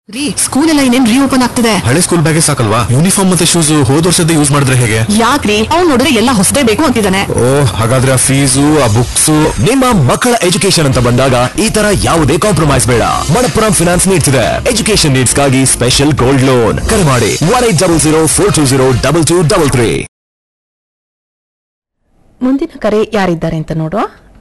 ರೀ, ಸ್ಕೂಲ್ ಎಲ್ಲ ಇನ್ನೇನ್ ರೀಓಪನ್ ಆಗ್ತಿದೆ. ಹಳೆ ಸ್ಕೂಲ್ ಬ್ಯಾಗೇ ಸಾಕಲ್ವಾ? ಯೂನಿಫಾರ್ಮ್ ಮತ್ತೆ ಶೂಸ್ ಹೋದ ವರ್ಷದ ಯೂಸ್ ಮಾಡಿದ್ರೆ ಹೇಗೆ? ಯಾಕ್ರಿ, ಅವ್ನು ನೋಡಿದ್ರೆ ಎಲ್ಲ ಹೊಸದೇ ಬೇಕು ಅಂತಿದ್ದಾನೆ. ಓ, ಹಾಗಾದ್ರೆ ಆ ಫೀಸು, ಆ ಬುಕ್ಸ್. ನಿಮ್ಮ ಮಕ್ಕಳ ಎಜುಕೇಶನ್ ಅಂತ ಬಂದಾಗ ಈ ತರ ಯಾವುದೇ ಕಾಂಪ್ರಮೈಸ್ ಬೇಡ. ಮಣಪ್ಪುರಂ ಫಿನಾನ್ಸ್ ನೀಡ್ತಿದೆ ಎಜುಕೇಶನ್ ನೀಡ್ಸ್ ಗಾಗಿ ಸ್ಪೆಷಲ್ ಗೋಲ್ಡ್ ಲೋನ್. ಕರೆ ಮಾಡಿ 1800420233. ಮುಂದಿನ ಕರೆ ಯಾರಿದ್ದಾರೆ ಅಂತ ನೋಡುವ.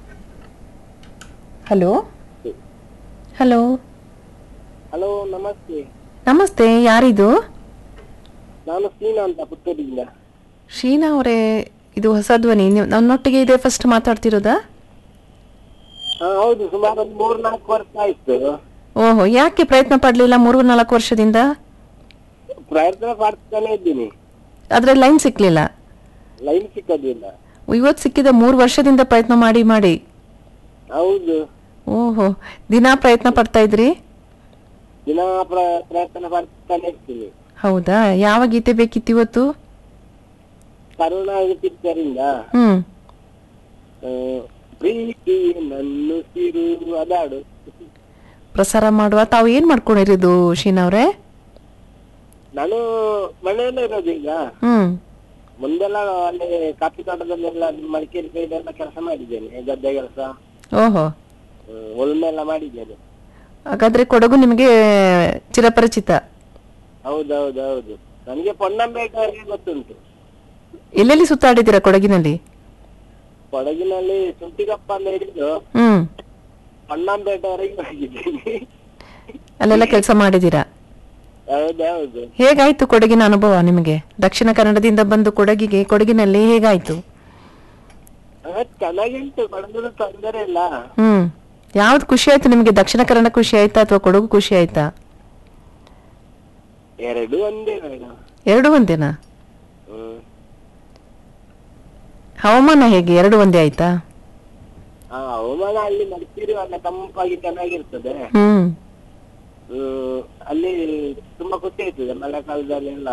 ಹಲೋ ಹಲೋ ಹಲೋ, ನಮಸ್ತೆ. ನಮಸ್ತೆ, ಯಾರಿದು? ನಾನು ಸೀನಾ ಅಂತ, ಪುತ್ತೂರಿಂದ. ಶೀನಾ ಅವರೇ, ಇದು ಹೊಸ ಧ್ವನಿ. ನೀವು ನನ್ನೊಟ್ಟಿಗೆ ಇದೆ ಫಸ್ಟ್ ಮಾತಾಡ್ತಿರೋದಾ? ಹೌದು, ಸುಮಾರು ಒಂದು 3-4 ವರ್ಷ ಆಯ್ತು. ಓಹೋ, ಯಾಕೆ ಪ್ರಯತ್ನ ಪಡಲಿಲ್ಲ 3-4 ವರ್ಷದಿಂದ? ಪ್ರಯತ್ನ ಪಡ್ತಾನೆ ಇದ್ದೀನಿ, ಆದ್ರೆ ಲೈನ್ ಸಿಕ್ಲಿಲ್ಲ. ಲೈನ್ ಸಿಕ್ಕದಿಲ್ಲ. ಇವತ್ತು ಸಿಕ್ಕಿದ 3 ವರ್ಷದಿಂದ ಪ್ರಯತ್ನ ಮಾಡಿ ಮಾಡಿ. ಹೌದು, ಓಹೋ, ದಿನಾ ಪ್ರಯತ್ನ ಪಡ್ತಾ ಇದ್ರಿ? ದಿನ ಪ್ರಯತ್ನ ಪಡ್ತಾನೆ ಇರ್ತೀನಿ. ಹೌದಾ? ಯಾವ ಗೀತೆ ಬೇಕಿತ್ತು ಇವತ್ತು? ಕರುಣ ಪಿಕ್ಚರಿಂದ ಪ್ರೀತಿ ನನ್ನು ಸಿರು ಅದಾಡು ಪ್ರಸಾರ ಮಾಡುವ. ತಾವು ಏನ್ ಮಾಡ್ಕೊಂಡಿರೋದು ಶೀನಾ ಅವ್ರೆ? ನಾನು ಮನೆಯಲ್ಲೇ ಇರೋದು ಈಗ. ಮುಂದೆಲ್ಲ ಅಲ್ಲಿ ಕಾಫಿ ತೋಟದಲ್ಲೆಲ್ಲ ಮಡಿಕೇರಿ ಸೈಡ್ ಎಲ್ಲ ಕೆಲಸ ಮಾಡಿದ್ದೇನೆ, ಗದ್ದೆ ಕೆಲಸ, ಓಹೋ, ಉಳ್ಮೆ ಎಲ್ಲ ಮಾಡಿದ್ದೇನೆ. ಹಾಗಾದ್ರೆ ಕೊಡಗು ನಿಮಗೆ ಚಿರಪರಿಚಿತ. ಹೌದೌದೌದು, ನನಗೆ ಪೊನ್ನಂಪೇಟೆವರೆಗೆ ಗೊತ್ತುಂಟು. ಎಲ್ಲೆಲ್ಲಿ ಸುತ್ತಾಡಿದ್ದೀರಾ ಕೊಡಗಿನಲ್ಲಿ? ಕೊಡಗಿನಲ್ಲಿ ಸುಂಟಿಗಪ್ಪ ಅಂತ ಹೇಳಿದ್ದು, ಪೊನ್ನಂಪೇಟೆವರೆಗೆ ಹೋಗಿದ್ದೀನಿ. ಅಲ್ಲೆಲ್ಲ ಕೆಲಸ ಮಾಡಿದ್ದೀರಾ? ಹೌದೌದು. ಹೇಗಾಯ್ತು ಕೊಡಗಿನ ಅನುಭವ ನಿಮಗೆ? ದಕ್ಷಿಣ ಕನ್ನಡದಿಂದ ಬಂದು ಕೊಡಗಿನಲ್ಲಿ ಹೇಗಾಯ್ತು? ಚೆನ್ನಾಗಿಂಟು, ಕೊಡಗು ತೊಂದರೆ ಇಲ್ಲ. ಯಾವ್ದು ಖುಷಿ ಆಯ್ತು ನಿಮಗೆ? ದಕ್ಷಿಣ ಕನ್ನಡ ಖುಷಿ ಆಯ್ತಾ ಅಥವಾ ಕೊಡಗು ಖುಷಿ ಆಯ್ತಾ? ಎರಡು ಒಂದೇ ಮೇಡಮ್. ಎರಡು ಒಂದೇನಾ? ಹವಾಮಾನ ಹೇಗೆ? ಎರಡು ಒಂದೇ ಆಯ್ತಾ? ಹವಾಮಾನ ಅಲ್ಲಿ ಮಡಿಕೇರಿ ಅಲ್ಲ ತಂಪಾಗಿ ಚೆನ್ನಾಗಿರ್ತದೆ. ಅಲ್ಲಿ ತುಂಬಾ ಖುಷಿ ಆಯ್ತದೆ ಮಳೆಗಾಲದಲ್ಲೆಲ್ಲ.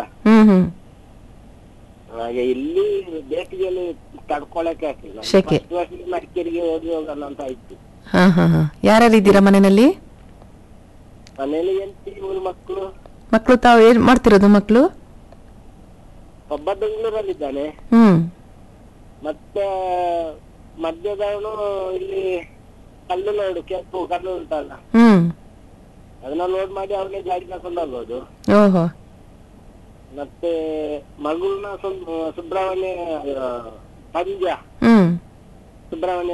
ಹಾಗೆ ಇಲ್ಲಿ ಬೇಸಿಗೆಯಲ್ಲಿ ತಡ್ಕೊಳಕ್ಕೆ ಆಗ್ತಿಲ್ಲ. ಶೆಕೆ. ಮಡಿಕೇರಿಗೆ ಹೋಗೋಣ ಅಂತ ಆಯ್ತು. ಯಾರ್ಯಾರಿದ್ದೀರಾ ಮನೆಯಲ್ಲಿ? ಮನೇಲಿ 8 ಮಕ್ಕಳು. ಮಕ್ಕಳು ತಾವು ಏನ್ ಮಾಡ್ತಿರೋದು? ಮಕ್ಕಳು ಒಬ್ಬ ಬೆಂಗಳೂರಲ್ಲಿದ್ದಾನೆ, ಮತ್ತೆ ಮಧ್ಯದವನು ಇಲ್ಲಿ ಕಲ್ಲು ನೋಡು, ಕೆಂಪು ಕಲ್ಲು ಉಂಟಲ್ಲ, ಅದನ್ನ ಲೋಡ್ ಮಾಡಿ ಅವ್ರಿಗೆ ಗಾಡಿ ಕರ್ಕೊಂಡು ಹೋಗ್ಬೋದು. ಓಹೋ. ಮತ್ತೆ ಮಗುನ ಸುಬ್ರಹ್ಮಣ್ಯ ಪಂಜ ಸುಬ್ರಹ್ಮಣ್ಯ